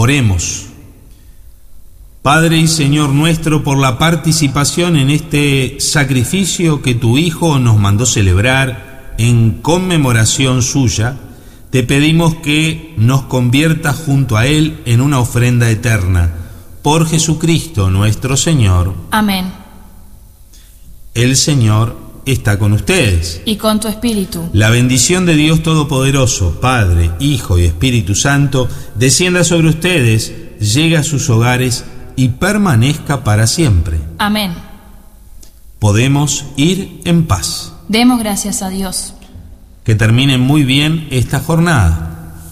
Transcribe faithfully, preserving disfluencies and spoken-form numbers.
Oremos. Padre y Señor nuestro, por la participación en este sacrificio que tu Hijo nos mandó celebrar en conmemoración suya, te pedimos que nos conviertas junto a Él en una ofrenda eterna. Por Jesucristo nuestro Señor. Amén. El Señor está con ustedes. Y con tu espíritu. La bendición de Dios Todopoderoso, Padre, Hijo y Espíritu Santo, descienda sobre ustedes, llegue a sus hogares y permanezca para siempre. Amén. Podemos ir en paz. Demos gracias a Dios. Que termine muy bien esta jornada.